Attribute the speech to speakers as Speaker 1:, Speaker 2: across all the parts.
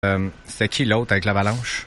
Speaker 1: C'était qui l'autre avec l'Avalanche?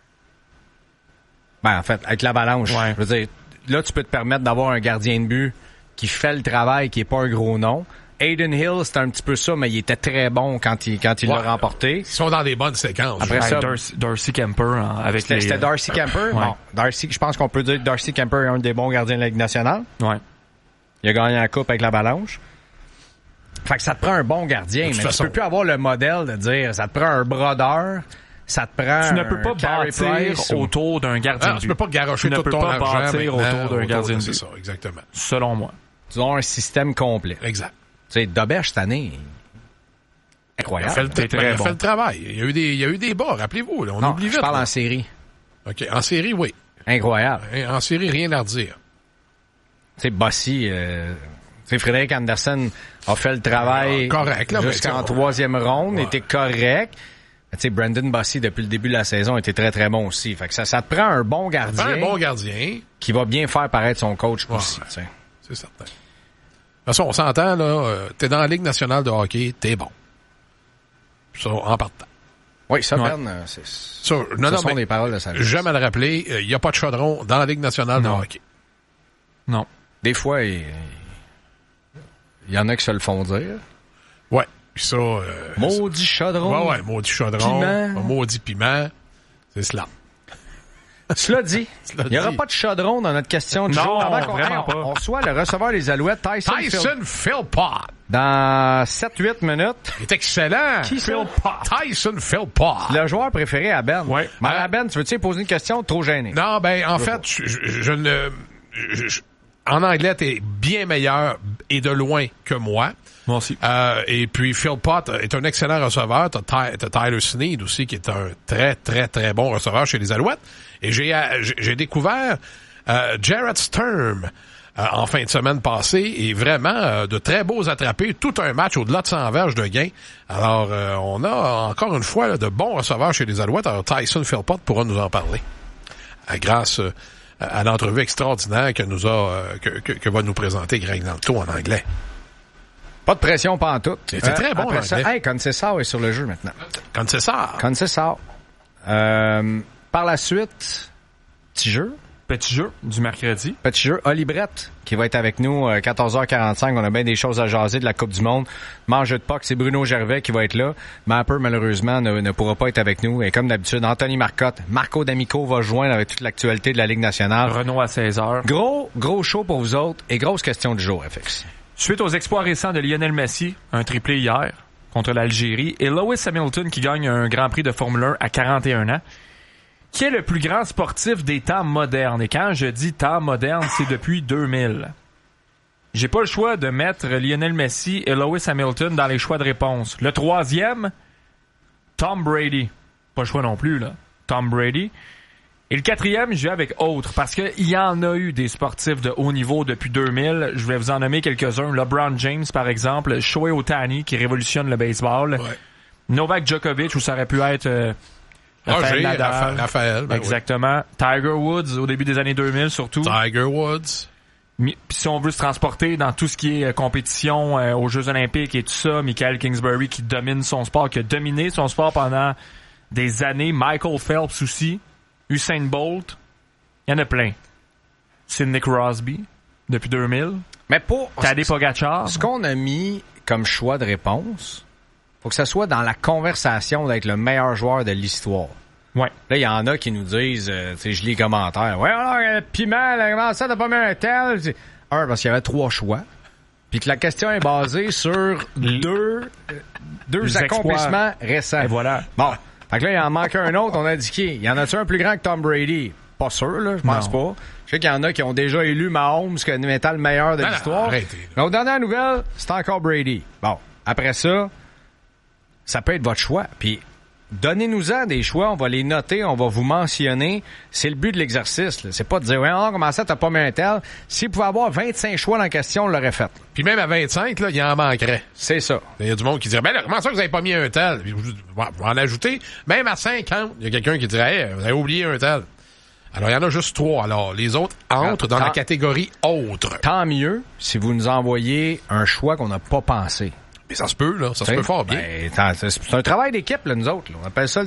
Speaker 1: En fait, avec l'Avalanche, je veux dire, là, tu peux te permettre d'avoir un gardien de but qui fait le travail, qui est pas un gros nom. Aiden Hill, c'était un petit peu ça, mais il était très bon quand il l'a remporté.
Speaker 2: Ils sont dans des bonnes séquences.
Speaker 3: Après ça, Darcy Kemper avec
Speaker 1: c'était Darcy Kemper.
Speaker 3: Ouais.
Speaker 1: Bon, Darcy, je pense qu'on peut dire que Darcy Kemper est un des bons gardiens de la Ligue nationale.
Speaker 3: Ouais.
Speaker 1: Il a gagné la coupe avec l'Avalanche. Fait que ça te prend un bon gardien, mais tu peux plus avoir le modèle de dire ça te prend un brodeur. Ça te prend.
Speaker 3: Tu ne peux pas bâtir autour d'un gardien de but.
Speaker 2: Tu ne peux pas garocher tout ton argent. Tu ne peux pas bâtir
Speaker 3: autour d'un gardien de but.
Speaker 2: C'est ça, exactement.
Speaker 3: Selon moi.
Speaker 1: Tu as un système complet.
Speaker 2: Exact.
Speaker 1: Tu sais, Doberge, cette année, incroyable.
Speaker 2: Il a fait le travail. Il y a eu des bas, rappelez-vous. Là, on oublie vite.
Speaker 1: Je parle en série.
Speaker 2: OK, en série, oui.
Speaker 1: Incroyable.
Speaker 2: En série, rien à redire.
Speaker 1: Tu sais, Bossy, Frédéric Anderson a fait le travail
Speaker 2: correct, là,
Speaker 1: jusqu'en troisième ronde, était correct. Tu sais, Brandon Bossy, depuis le début de la saison, était très, très bon aussi. Fait que ça te prend un bon gardien.
Speaker 2: Un bon gardien.
Speaker 1: Qui va bien faire paraître son coach aussi. T'sais.
Speaker 2: C'est certain. De toute façon, on s'entend, là, t'es dans la Ligue nationale de hockey, t'es bon. Ça, en partant.
Speaker 1: Oui, ça, Ben, ce sont des paroles de sa vie.
Speaker 2: J'aime à le rappeler, il n'y a pas de chaudron dans la Ligue nationale de hockey.
Speaker 3: Non.
Speaker 1: Des fois, il y en a qui se le font dire.
Speaker 2: Ouais. Puis ça...
Speaker 1: maudit chaudron.
Speaker 2: Ouais, maudit chaudron.
Speaker 1: Piment.
Speaker 2: Maudit piment. C'est cela.
Speaker 1: Cela dit, il n'y aura pas de chaudron dans notre question du jour. Avant qu'on reçoit le receveur des Alouettes, Tyson
Speaker 2: Philpott.
Speaker 1: Dans 7-8 minutes.
Speaker 2: Il est excellent.
Speaker 1: Qui ça?
Speaker 2: Tyson Philpott.
Speaker 1: Le joueur préféré à Ben.
Speaker 2: Ouais.
Speaker 1: À Ben, tu veux-tu poser une question? Trop gêné.
Speaker 2: Non, en fait, je ne... En anglais, t'es bien meilleur et de loin que moi.
Speaker 3: Moi aussi.
Speaker 2: Et puis, Philpott est un excellent receveur. T'as Tyler Sneed aussi, qui est un très, très, très bon receveur chez les Alouettes. Et j'ai découvert Jarrett Sturm en fin de semaine passée et vraiment de très beaux attrapés. Tout un match au-delà de 100 verges de gain. Alors, on a encore une fois de bons receveurs chez les Alouettes. Alors, Tyson Philpott pourra nous en parler. Grâce à l'entrevue extraordinaire que va nous présenter Greg Danto en anglais.
Speaker 1: Pas de pression pantoute.
Speaker 2: C'était très bon l'anglais.
Speaker 1: Hey, Concessao est sur le jeu maintenant. Concessao. Par la suite, petit jeu
Speaker 3: du mercredi.
Speaker 1: Petit jeu. Oli Brett, qui va être avec nous 14h45. On a bien des choses à jaser de la Coupe du Monde. Mange de POC, c'est Bruno Gervais qui va être là. Mapper, malheureusement, ne pourra pas être avec nous. Et comme d'habitude, Anthony Marcotte, Marco D'Amico va joindre avec toute l'actualité de la Ligue nationale.
Speaker 3: Renaud à 16h.
Speaker 1: Gros show pour vous autres et grosse question du jour, FX.
Speaker 3: Suite aux exploits récents de Lionel Messi, un triplé hier contre l'Algérie, et Lewis Hamilton qui gagne un Grand Prix de Formule 1 à 41 ans, qui est le plus grand sportif des temps modernes. Et quand je dis temps moderne, c'est depuis 2000. J'ai pas le choix de mettre Lionel Messi et Lewis Hamilton dans les choix de réponse. Le troisième, Tom Brady. Pas le choix non plus, là. Tom Brady. Et le quatrième, je vais avec autre, parce qu'il y en a eu des sportifs de haut niveau depuis 2000. Je vais vous en nommer quelques-uns. LeBron James, par exemple. Shohei Ohtani, qui révolutionne le baseball. Ouais. Novak Djokovic, où ça aurait pu être...
Speaker 2: Raphaël.
Speaker 3: Exactement.
Speaker 2: Oui.
Speaker 3: Tiger Woods, au début des années 2000, surtout.
Speaker 2: Tiger Woods.
Speaker 3: Puis si on veut se transporter dans tout ce qui est compétition aux Jeux Olympiques et tout ça, Michael Kingsbury qui domine son sport, qui a dominé son sport pendant des années. Michael Phelps aussi. Usain Bolt. Il y en a plein. Sidney Crosby, depuis 2000.
Speaker 1: Mais pour...
Speaker 3: Tadej Pogacar.
Speaker 1: Ce qu'on a mis comme choix de réponse, faut que ça soit dans la conversation d'être le meilleur joueur de l'histoire.
Speaker 3: Ouais.
Speaker 1: Là, il y en a qui nous disent, tu sais, je lis les commentaires. Ouais, alors, Piment, comment ça, t'as pas mis un tel? Parce qu'il y avait 3 choix. Puis que la question est basée sur deux accomplissements récents.
Speaker 3: Et voilà.
Speaker 1: Bon. Fait que là, il en manque un autre, on a indiqué. Il y en a-tu un plus grand que Tom Brady? Pas sûr, là, je pense pas. Je sais qu'il y en a qui ont déjà élu Mahomes comme étant le meilleur de l'histoire. Mais aux dernières nouvelles, c'est encore Brady. Bon. Après ça, ça peut être votre choix. Puis, donnez-nous-en des choix, on va les noter, on va vous mentionner. C'est le but de l'exercice, là. C'est pas de dire, ouais, non, comment ça, t'as pas mis un tel. S'il pouvait avoir 25 choix dans la question, on l'aurait fait.
Speaker 2: Puis même à 25, là, il en manquerait.
Speaker 1: C'est ça.
Speaker 2: Il y a du monde qui dirait, ben là, comment ça que vous avez pas mis un tel? Puis, vous en ajoutez. Même à 50, il y a quelqu'un qui dirait, hey, vous avez oublié un tel. Alors, il y en a juste 3. Alors, les autres entrent dans la catégorie autre.
Speaker 1: Tant mieux si vous nous envoyez un choix qu'on n'a pas pensé.
Speaker 2: Mais ça se peut, là. Ça se peut fort bien.
Speaker 1: Ben, c'est un travail d'équipe, là, nous autres. Là. On appelle ça le